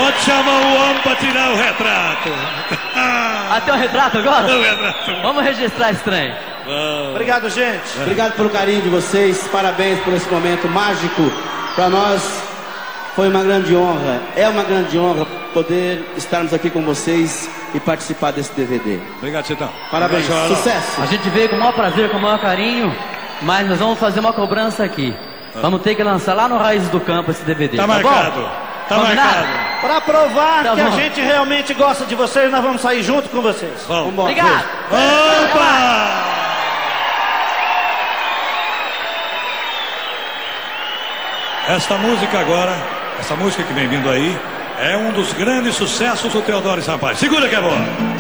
Pode chamar o homem pra tirar o retrato. Até o retrato agora? O retrato. Vamos registrar esse trem. Obrigado, gente. Obrigado pelo carinho de vocês, parabéns por esse momento mágico. Para nós foi uma grande honra, é uma grande honra poder estarmos aqui com vocês e participar desse DVD. Obrigado, Chitão. Parabéns, Obrigado, sucesso. A gente veio com o maior prazer, com o maior carinho, mas nós vamos fazer uma cobrança aqui. Vamos ter que lançar lá no Raízes do Campo esse DVD. Tá bom? marcado. Tá Combinado? marcado. Para provar Tá que a bom. gente realmente gosta de vocês, nós vamos sair junto com vocês. Vamos. Vambora, Obrigado. Opa! Esta música agora, essa música que vem vindo aí, é um dos grandes sucessos do Teodoro Sampaio. Segura que é boa.